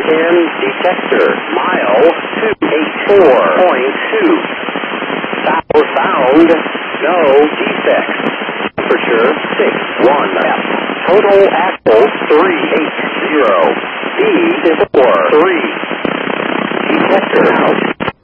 in detector. Mile 284.2. Southbound, no defects. Temperature 61 F. Total